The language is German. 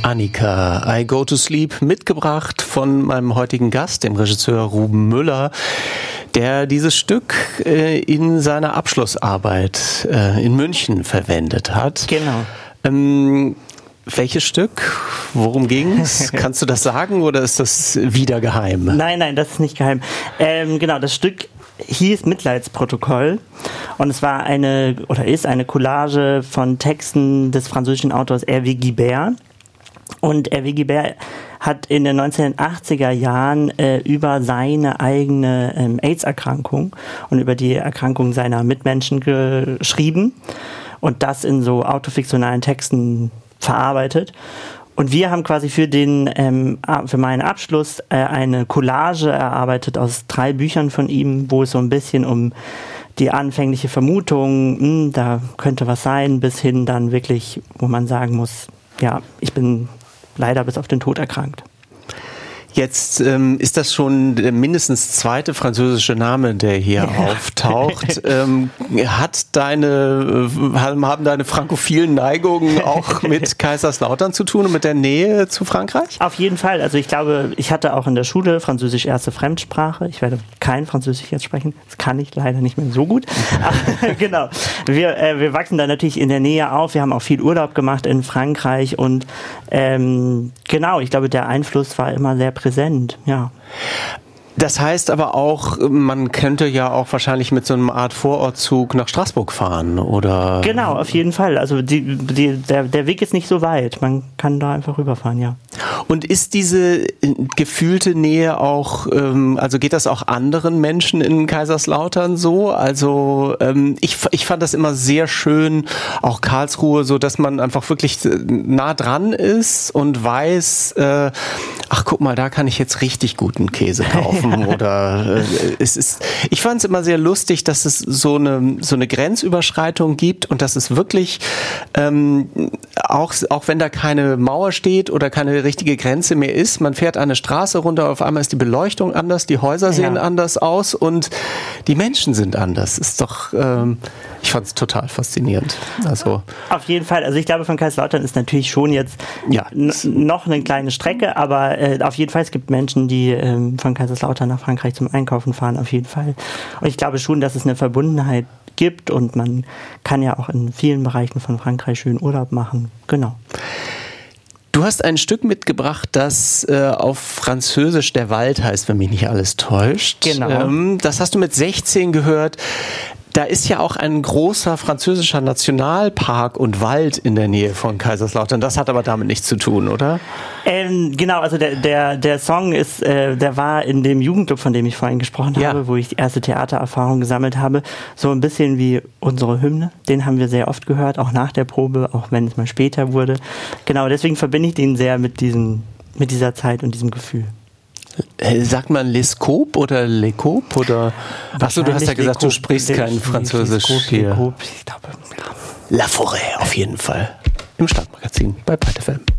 Annika, I Go to Sleep, mitgebracht von meinem heutigen Gast, dem Regisseur Ruben Müller, der dieses Stück in seiner Abschlussarbeit in München verwendet hat. Genau. Welches Stück? Worum ging's? Kannst du das sagen oder ist das wieder geheim? Nein, das ist nicht geheim. Genau, das Stück hieß Mitleidsprotokoll und es war ist eine Collage von Texten des französischen Autors Hervé Guibert. Und Hervé Guibert hat in den 1980er Jahren über seine eigene AIDS-Erkrankung und über die Erkrankung seiner Mitmenschen geschrieben und das in so autofiktionalen Texten verarbeitet. Und wir haben quasi für meinen Abschluss eine Collage erarbeitet aus 3 Büchern von ihm, wo es so ein bisschen um die anfängliche Vermutung, da könnte was sein, bis hin dann wirklich, wo man sagen muss, ja, ich bin leider bis auf den Tod erkrankt. Jetzt ist das schon der mindestens zweite französische Name, der hier auftaucht. Haben deine frankophilen Neigungen auch mit Kaiserslautern zu tun und mit der Nähe zu Frankreich? Auf jeden Fall. Also ich glaube, ich hatte auch in der Schule Französisch erste Fremdsprache. Ich werde kein Französisch jetzt sprechen. Das kann ich leider nicht mehr so gut. Aber, genau. Wir wachsen da natürlich in der Nähe auf. Wir haben auch viel Urlaub gemacht in Frankreich und genau, ich glaube, der Einfluss war immer sehr präsent, ja. Das heißt aber auch, man könnte ja auch wahrscheinlich mit so einer Art Vorortzug nach Straßburg fahren, oder? Genau, auf jeden Fall. Also der Weg ist nicht so weit. Man kann da einfach rüberfahren, ja. Und ist diese gefühlte Nähe auch, also geht das auch anderen Menschen in Kaiserslautern so? Also ich fand das immer sehr schön, auch Karlsruhe, so dass man einfach wirklich nah dran ist und weiß, ach guck mal, da kann ich jetzt richtig guten Käse kaufen. Oder ich fand es immer sehr lustig, dass es so eine Grenzüberschreitung gibt und dass es wirklich auch wenn da keine Mauer steht oder keine richtige Grenze mehr ist, man fährt eine Straße runter, auf einmal ist die Beleuchtung anders, die Häuser sehen anders aus und die Menschen sind anders. Ist doch ich fand es total faszinierend. Also auf jeden Fall. Also ich glaube, von Kaiserslautern ist natürlich schon jetzt noch eine kleine Strecke, aber auf jeden Fall, es gibt Menschen, die von Kaiserslautern nach Frankreich zum Einkaufen fahren, auf jeden Fall. Und ich glaube schon, dass es eine Verbundenheit gibt und man kann ja auch in vielen Bereichen von Frankreich schön Urlaub machen. Genau. Du hast ein Stück mitgebracht, das auf Französisch Der Wald heißt, wenn mich nicht alles täuscht. Genau. Das hast du mit 16 gehört. Da ist ja auch ein großer französischer Nationalpark und Wald in der Nähe von Kaiserslautern. Das hat aber damit nichts zu tun, oder? Genau, also der Song der war in dem Jugendclub, von dem ich vorhin gesprochen habe, wo ich die erste Theatererfahrung gesammelt habe, so ein bisschen wie unsere Hymne. Den haben wir sehr oft gehört, auch nach der Probe, auch wenn es mal später wurde. Genau, deswegen verbinde ich den sehr mit dieser Zeit und diesem Gefühl. Sagt man Lescope oder Lecope oder? Achso, du hast ja gesagt, du sprichst kein Französisch hier. Lecope, ich glaube, La Forêt auf jeden Fall. Im Stadtmagazin bei PATFM.